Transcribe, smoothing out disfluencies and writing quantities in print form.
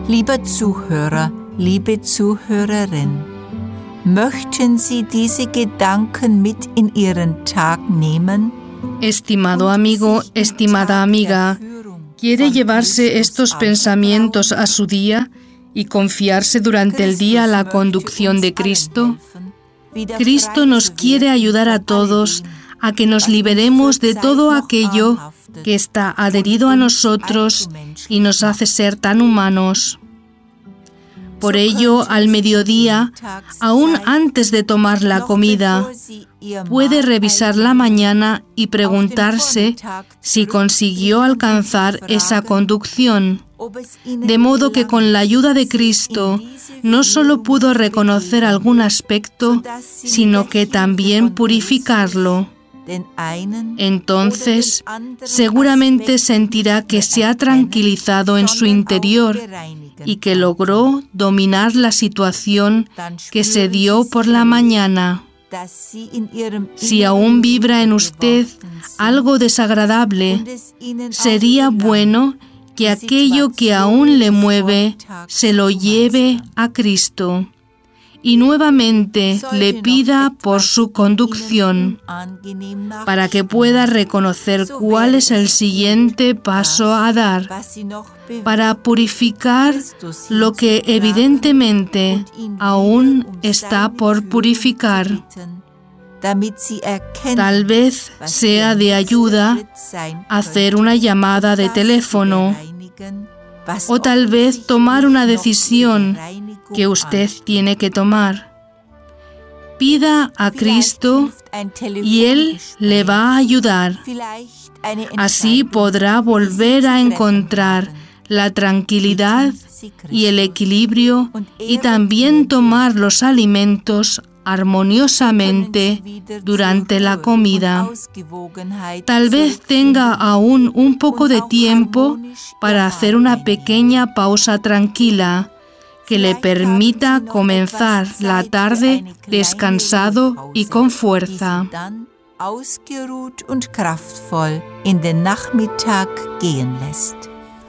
Lieber Zuhörer, liebe Zuhörerin, möchten Sie diese Gedanken mit in Ihren Tag nehmen? Estimado amigo, estimada amiga, ¿quiere llevarse estos pensamientos a su día y confiarse durante el día a la conducción de Cristo? Cristo nos quiere ayudar a todos a que nos liberemos de todo aquello que está adherido a nosotros y nos hace ser tan humanos. Por ello, al mediodía, aún antes de tomar la comida, puede revisar la mañana y preguntarse si consiguió alcanzar esa conducción, de modo que con la ayuda de Cristo no solo pudo reconocer algún aspecto, sino que también purificarlo. Entonces, seguramente sentirá que se ha tranquilizado en su interior y que logró dominar la situación que se dio por la mañana. Si aún vibra en usted algo desagradable, sería bueno que aquello que aún le mueve se lo lleve a Cristo y nuevamente le pida por su conducción, para que pueda reconocer cuál es el siguiente paso a dar, para purificar lo que evidentemente aún está por purificar. Tal vez sea de ayuda hacer una llamada de teléfono, o tal vez tomar una decisión que usted tiene que tomar. Pida a Cristo y Él le va a ayudar. Así podrá volver a encontrar la tranquilidad y el equilibrio y también tomar los alimentos armoniosamente durante la comida. Tal vez tenga aún un poco de tiempo para hacer una pequeña pausa tranquila que le permita comenzar la tarde descansado y con fuerza. Ausgeruht und kraftvoll in den Nachmittag gehen lässt.